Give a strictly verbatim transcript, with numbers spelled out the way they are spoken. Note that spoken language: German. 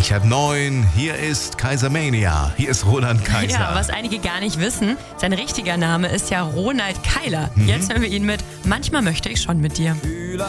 Gleich halb neun, hier ist Kaisermania. Hier ist Roland Kaiser. Ja, was einige gar nicht wissen, sein richtiger Name ist ja Ronald Keiler. Mhm. Jetzt hören wir ihn mit Manchmal möchte ich schon mit dir. Fühle